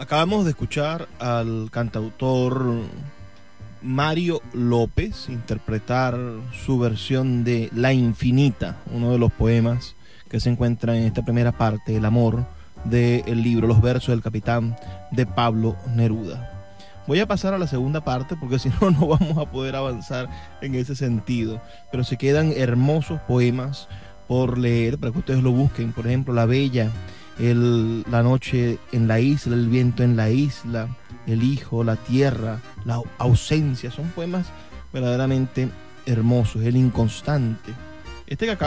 Acabamos de escuchar al cantautor Mario López interpretar su versión de La Infinita, uno de los poemas que se encuentra en esta primera parte, El amor, del libro Los versos del capitán de Pablo Neruda. Voy a pasar a la segunda parte porque si no, no vamos a poder avanzar en ese sentido. Pero se quedan hermosos poemas por leer para que ustedes lo busquen. Por ejemplo, La Bella, La noche en la isla, El viento en la isla, El hijo, La tierra, La ausencia. Son poemas verdaderamente hermosos. El inconstante. Este que acaba